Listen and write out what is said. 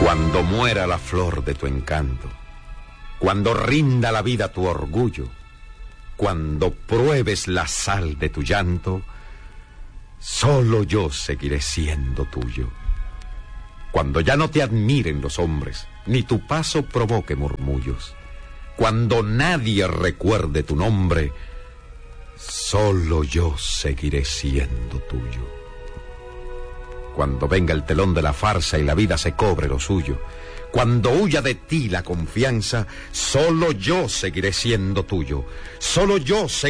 Cuando muera la flor de tu encanto, cuando rinda la vida tu orgullo, cuando pruebes la sal de tu llanto, solo yo seguiré siendo tuyo. Cuando ya no te admiren los hombres, ni tu paso provoque murmullos, cuando nadie recuerde tu nombre, solo yo seguiré siendo tuyo. Cuando venga el telón de la farsa y la vida se cobre lo suyo, cuando huya de ti la confianza, solo yo seguiré siendo tuyo. Solo yo seguiré